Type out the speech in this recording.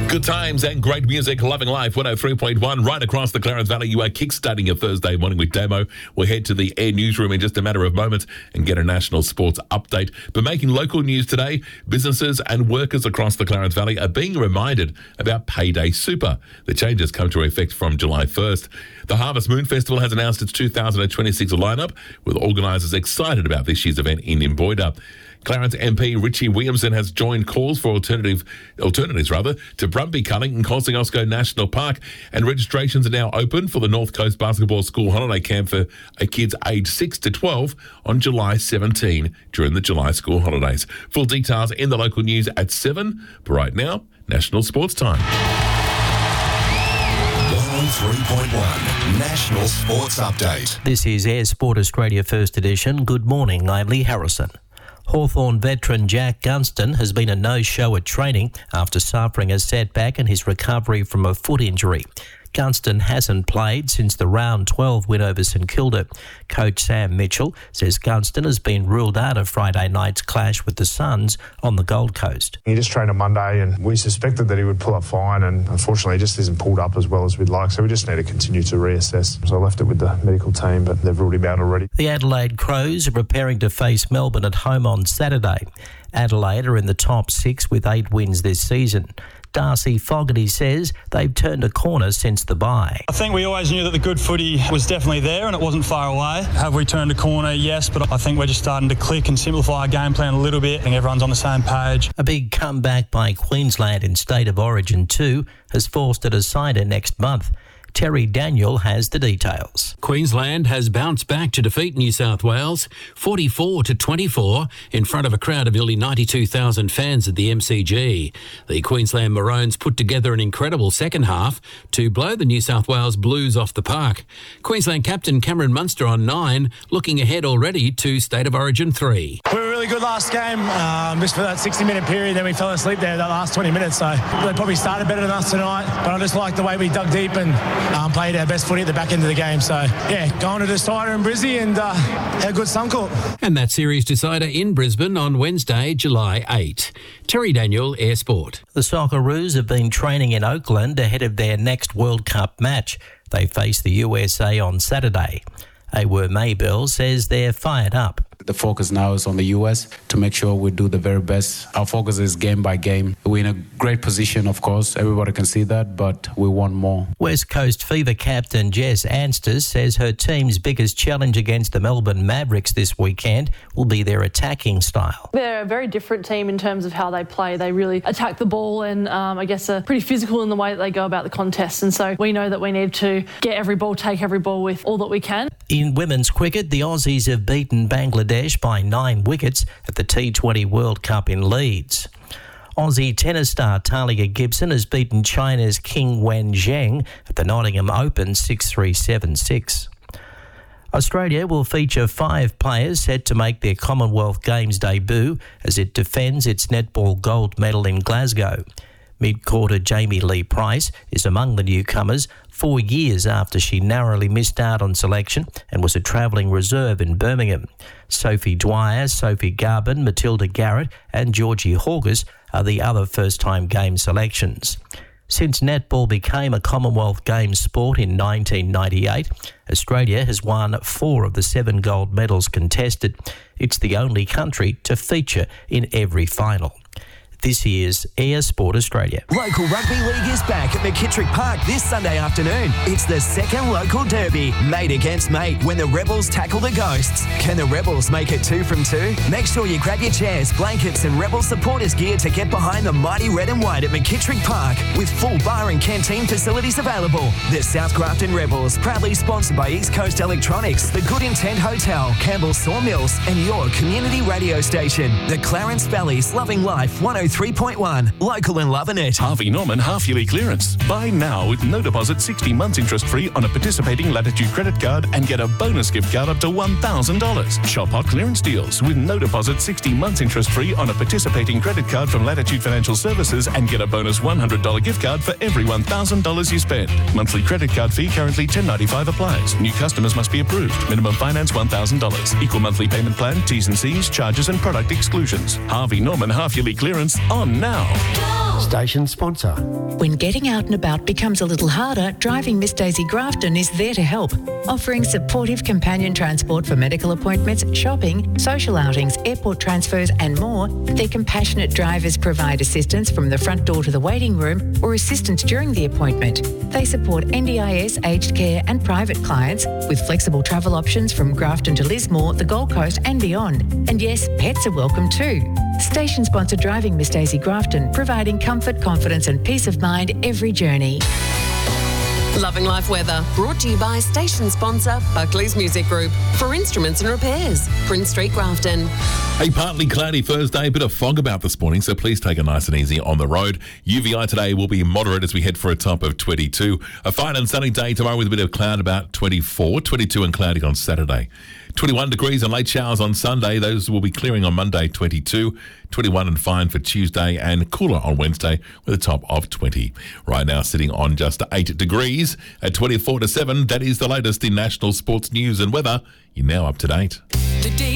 Good times and great music, loving life, 103.1 right across the Clarence Valley. You are kickstarting your Thursday morning with Damo. We'll head to the Air Newsroom in just a matter of moments and get a national sports update. But making local news today, businesses and workers across the Clarence Valley are being reminded about Payday Super. The changes come to effect from July 1st. The Harvest Moon Festival has announced its 2026 lineup, with organisers excited about this year's event in Imboida. Clarence MP Richie Williamson has joined calls for alternatives to Brumby culling in Kosciuszko National Park, and registrations are now open for the North Coast Basketball School Holiday Camp for kids aged 6 to 12 on July 17 during the July school holidays. Full details in the local news at 7. But right now, National Sports Time. 103.1 National Sports Update. This is Air Sport Australia First Edition. Good morning, I'm Lee Harrison. Hawthorn veteran Jack Gunston has been a no-show at training after suffering a setback in his recovery from a foot injury. Gunston hasn't played since the round 12 win over St Kilda. Coach Sam Mitchell says Gunston has been ruled out of Friday night's clash with the Suns on the Gold Coast. He just trained on Monday and we suspected that he would pull up fine, and unfortunately he just isn't pulled up as well as we'd like, so we just need to continue to reassess. So I left it with the medical team, but they've ruled him out already. The Adelaide Crows are preparing to face Melbourne at home on Saturday. Adelaide are in the top 6 with 8 wins this season. Darcy Fogarty says they've turned a corner since the bye. I think we always knew that the good footy was definitely there and it wasn't far away. Have we turned a corner? Yes, but I think we're just starting to click and simplify our game plan a little bit. I think everyone's on the same page. A big comeback by Queensland in State of Origin 2 has forced a decider next month. Terry Daniel has the details. Queensland has bounced back to defeat New South Wales 44-24 in front of a crowd of nearly 92,000 fans at the MCG. The Queensland Maroons put together an incredible second half to blow the New South Wales Blues off the park. Queensland captain Cameron Munster on 9, looking ahead already to State of Origin 3. We were really good last game, just for that 60-minute period. Then we fell asleep there that last 20 minutes. So they probably started better than us tonight, but I just like the way we dug deep and played our best footy at the back end of the game. So, yeah, going to the decider in Brizzy and had a good Suncorp. And that series decider in Brisbane on Wednesday, July 8. Terry Daniel, Air Sport. The Socceroos have been training in Oakland ahead of their next World Cup match. They face the USA on Saturday. Awer Maybell says they're fired up. The focus now is on the US to make sure we do the very best. Our focus is game by game. We're in a great position, of course. Everybody can see that, but we want more. West Coast Fever captain Jess Ansters says her team's biggest challenge against the Melbourne Mavericks this weekend will be their attacking style. They're a very different team in terms of how they play. They really attack the ball and I guess are pretty physical in the way that they go about the contest. And so we know that we need to get every ball, take every ball with all that we can. In women's cricket, the Aussies have beaten Bangladesh by 9 wickets at the T20 World Cup in Leeds. Aussie tennis star Talia Gibson has beaten China's Qing Wen Zheng at the Nottingham Open 6-3, 7-6. Australia will feature 5 players set to make their Commonwealth Games debut as it defends its netball gold medal in Glasgow. Mid-quarter Jamie Lee Price is among the newcomers 4 years after she narrowly missed out on selection and was a travelling reserve in Birmingham. Sophie Dwyer, Sophie Garbin, Matilda Garrett and Georgie Horgus are the other first-time game selections. Since netball became a Commonwealth Games sport in 1998, Australia has won 4 of the 7 gold medals contested. It's the only country to feature in every final. This year's Air Sport Australia. Local rugby league is back at McKittrick Park this Sunday afternoon. It's the second local derby, mate against mate, when the Rebels tackle the Ghosts. Can the Rebels make it 2 from 2? Make sure you grab your chairs, blankets and Rebel supporters gear to get behind the mighty red and white at McKittrick Park, with full bar and canteen facilities available. The South Grafton Rebels, proudly sponsored by East Coast Electronics, the Good Intent Hotel, Campbell Sawmills and your community radio station. The Clarence Valley's Loving Life 103.1, local and loving it. Harvey Norman half-yearly clearance. Buy now with no deposit, 60 months interest-free on a participating Latitude credit card and get a bonus gift card up to $1,000. Shop hot clearance deals with no deposit, 60 months interest-free on a participating credit card from Latitude Financial Services and get a bonus $100 gift card for every $1,000 you spend. Monthly credit card fee currently $10.95 applies. New customers must be approved. Minimum finance $1,000. Equal monthly payment plan, T's and C's, charges and product exclusions. Harvey Norman half-yearly clearance on now. Station sponsor. When getting out and about becomes a little harder, Driving Miss Daisy Grafton is there to help, offering supportive companion transport for medical appointments, shopping, social outings, airport transfers and more. Their compassionate drivers provide assistance from the front door to the waiting room or assistance during the appointment. They support NDIS, aged care and private clients with flexible travel options from Grafton to Lismore, the Gold Coast and beyond. And yes, pets are welcome too. Station sponsor Driving Miss Daisy Grafton, providing comfort, confidence and peace of mind every journey. Loving Life Weather, brought to you by station sponsor Buckley's Music Group. For instruments and repairs, Prince Street, Grafton. A partly cloudy Thursday, a bit of fog about this morning, so please take it nice and easy on the road. UVI today will be moderate as we head for a top of 22. A fine and sunny day tomorrow with a bit of cloud, about 24, 22 and cloudy on Saturday. 21 degrees and late showers on Sunday. Those will be clearing on Monday, 22. 21 and fine for Tuesday and cooler on Wednesday with a top of 20. Right now sitting on just 8 degrees at 24 to 7. That is the latest in national sports news and weather. You're now up to date. The